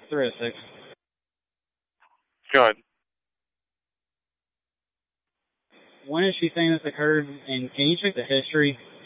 306. Go ahead. When is she saying this occurred? And can you check the history